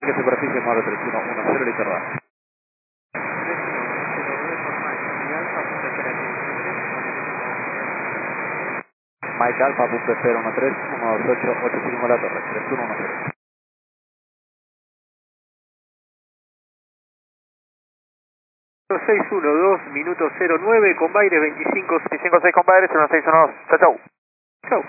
¿Qué superficie modelo 3110 Lizarda? Mike Alpha, punto 013, 128, 85 la torre, 3110. 612, minuto 09, con Baires 25, 6 con Baires, 1612. Chau, chau. Chau.